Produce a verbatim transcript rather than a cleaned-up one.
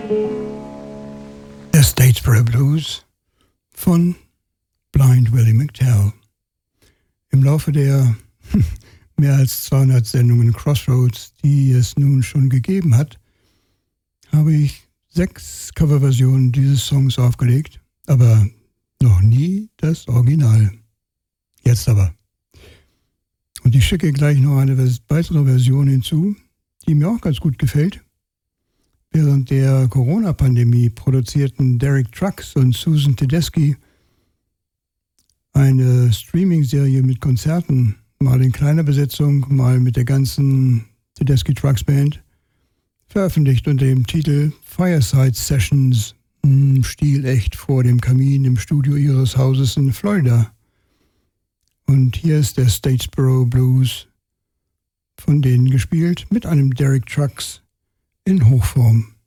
Der Statesboro Blues von Blind Willie McTell. Im Laufe der mehr als zweihundert Sendungen Crossroads, die es nun schon gegeben hat, habe ich sechs Coverversionen dieses Songs aufgelegt, aber noch nie das Original. Jetzt aber. Und ich schicke gleich noch eine weitere Version hinzu, die mir auch ganz gut gefällt. Während der Corona-Pandemie produzierten Derek Trucks und Susan Tedeschi eine Streaming-Serie mit Konzerten, mal in kleiner Besetzung, mal mit der ganzen Tedeschi Trucks Band, veröffentlicht unter dem Titel Fireside Sessions, stilecht vor dem Kamin im Studio ihres Hauses in Florida. Und hier ist der Statesboro Blues von denen gespielt mit einem Derek Trucks in Hochform.